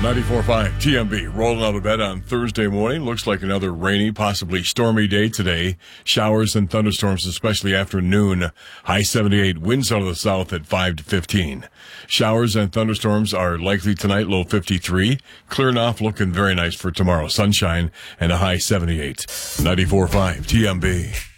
94.5 TMB rolling out of bed on Thursday morning. Looks like another rainy, possibly stormy day today. Showers and thunderstorms, especially after noon. High 78, winds out of the south at 5 to 15. Showers and thunderstorms are likely tonight, low 53. Clearing off, looking very nice for tomorrow. Sunshine and a high 78. 94.5 TMB.